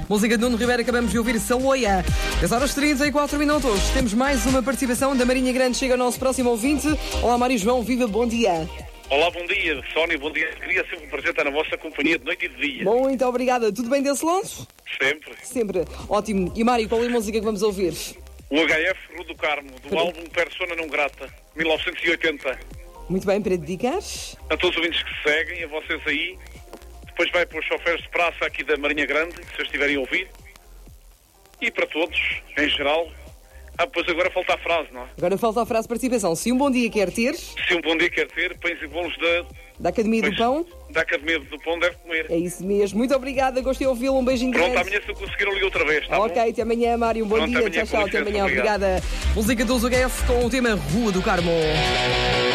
Música de Nuno Ribeiro, acabamos de ouvir Saloia. 10h34. Temos mais uma participação da Marinha Grande. Chega ao nosso próximo ouvinte. Olá, Mário João, viva, bom dia. Olá, bom dia, Sónia, bom dia. Queria sempre apresentar na vossa companhia de noite e de dia. Muito obrigada. Tudo bem desse lado? Sempre. Sempre. Ótimo. E Mário, qual é a música que vamos ouvir? O HF Rua do Carmo, do álbum Persona Não Grata, 1980. Muito bem, para dedicar? A todos os ouvintes que se seguem, a vocês aí. Depois vai para os choferes de praça aqui da Marinha Grande, se vocês estiverem a ouvir. E para todos, em geral. Pois agora falta a frase, não é? Agora falta a frase de participação. Se um bom dia quer ter... Se um bom dia quer ter, pães e bolos da Academia do Pão. Da Academia do Pão deve comer. É isso mesmo. Muito obrigada, gostei de ouvi-lo. Um beijinho grande. Pronto, amanhã se eu conseguir eu ligo outra vez, tá ok, bom? Até amanhã, Mário. Um bom dia. Amanhã, Tchau, até amanhã. Obrigado. Obrigada. Música do HF com o tema Rua do Carmo.